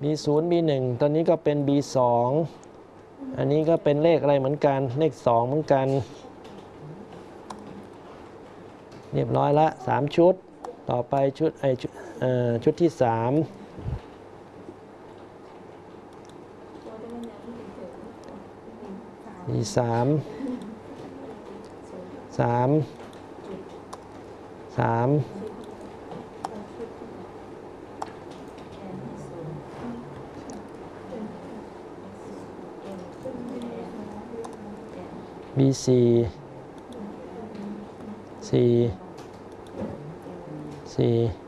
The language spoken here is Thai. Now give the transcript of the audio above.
B0 B1 ตอนนี้ก็เป็น B2 อันนี้ก็เป็นเลขอะไรเหมือนกันเลข2เหมือนกันเรียบร้อยละ3ชุดต่อไปชุดที่3มี3 B4 4